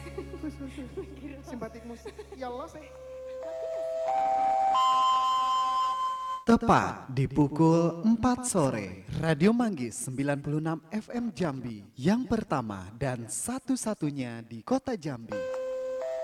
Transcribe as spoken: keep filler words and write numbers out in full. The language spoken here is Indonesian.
Simpatik musik. Ya Allah sih. Tepat di pukul empat sore, Radio Manggis sembilan puluh enam F M Jambi, yang pertama dan satu-satunya di kota Jambi.